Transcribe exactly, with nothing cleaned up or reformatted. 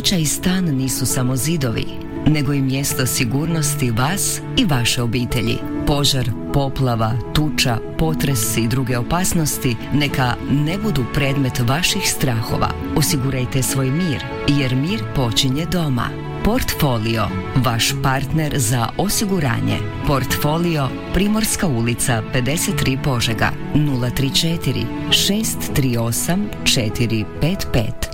Kuća i stan nisu samo zidovi, nego i mjesto sigurnosti vas i vaše obitelji. Požar, poplava, tuča, potres i druge opasnosti neka ne budu predmet vaših strahova. Osigurajte svoj mir, jer mir počinje doma. Portfolio, vaš partner za osiguranje. Portfolio, Primorska ulica pedeset tri Požega, nula tri četiri šest tri osam četiri pet pet.